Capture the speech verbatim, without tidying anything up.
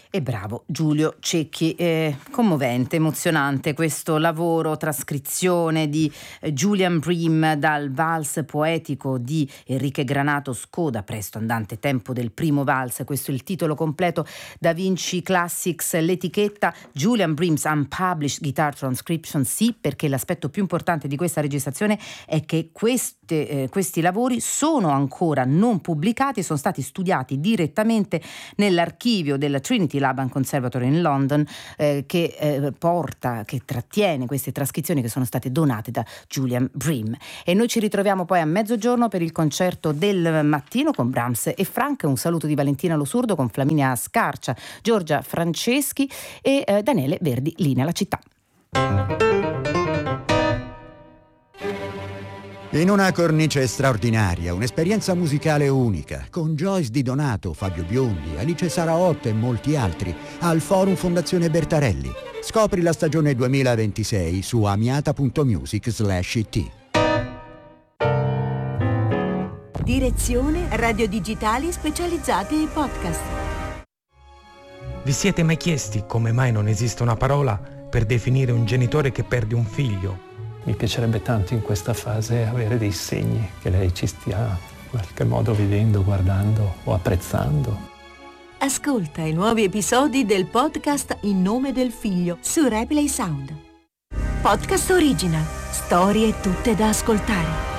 E bravo Giulio Cecchi, eh, commovente, emozionante questo lavoro, trascrizione di eh, Julian Bream dal Vals poetico di Enrique Granato Scoda, presto andante tempo del primo vals, questo è il titolo completo, Da Vinci Classics, l'etichetta Julian Bream's Unpublished Guitar Transcription, sì, perché l'aspetto più importante di questa registrazione è che queste, eh, questi lavori sono ancora non pubblicati, sono stati studiati direttamente nell'archivio del Trinity Laban Conservatory in London, eh, che eh, porta, che trattiene queste trascrizioni che sono state donate da Julian Bream. E noi ci ritroviamo poi a mezzogiorno per il concerto del mattino con Brahms e Franck. Un saluto di Valentina Lo Surdo con Flaminia Scarcia, Giorgia Franceschi e eh, Daniele Verdi, Linea la città. In una cornice straordinaria, un'esperienza musicale unica, con Joyce Di Donato, Fabio Biondi, Alice Saraotto e molti altri, al Forum Fondazione Bertarelli. Scopri la stagione duemilaventisei su amiata punto music slash it. Direzione Radio Digitali Specializzate e Podcast. Vi siete mai chiesti come mai non esiste una parola per definire un genitore che perde un figlio? Mi piacerebbe tanto in questa fase avere dei segni che lei ci stia in qualche modo vedendo, guardando o apprezzando. Ascolta i nuovi episodi del podcast In nome del figlio su Replay Sound. Podcast original, storie tutte da ascoltare.